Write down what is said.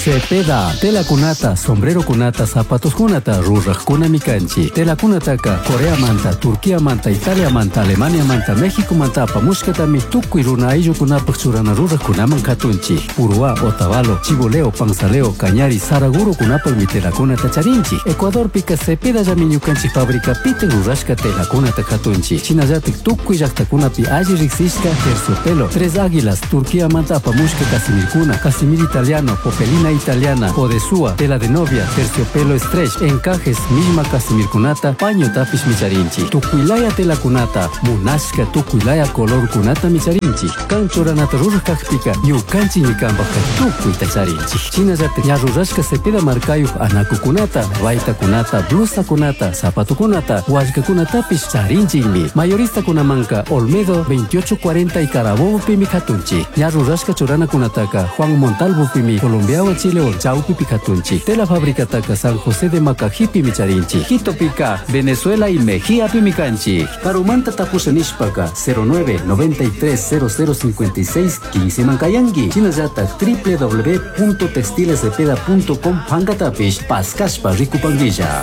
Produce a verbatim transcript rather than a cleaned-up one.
Cepeda, tela kunata, sombrero kunata, zapatos kunata, ruraj kunami kanchi. Tela kunataka, Corea manta, Turquía manta, Italia manta, Alemania manta, México manta, pamushkatami, tukuy runa ayllu kunapak churana ruraj kunaman katunchi. Purua, Otavalo, Chiboleo, Panzaleo, Cañari, Saraguro kunapak mi tela kunata charinchi. Ecuador pika Cepeda llamiñukanchi fabrica piten rurashka tela kunata katunchi. Chinallatik tukuy llaqtakunapi alli riksishka terciopelo. Tres águilas, Turquía manta, pamushka casimir kuna, casimir italiano, popelina italiana, podesúa, tela de novia, terciopelo stretch, encajes, misma casimir kunata, paño tapish micharinchi. Tukuylaya tela kunata, munashka tukuylaya color kunata micharinchi. Kanchoranata ruraj kakpika, yukanchi ñikampaka tukuy tacharinchi. Chinallatik ña rurashka Cepeda markayuq anaku kunata, raita kunata, blusa kunata, zapato kunata, wallka kunatapish charinchimi. Mayorista kunamanka, Olmedo veintiocho cuarenta y Carabobo pimi katunchi. Ña rurashka churana kunataka, Juan Montalvo pimi, Colombiawa Chile ol chaupi katunchi. Tela fábrica taka San José de Macajipi micharinchi. Quito pica, Venezuela y Mejía pimicanchi. Karumanta tapusanishpaka cero nueve noventa y tres cero cero cincuenta y seis quince mankayangi. Chinayata w w w punto textiles cepeda punto com hangatapish paskashpa rikupanguilla.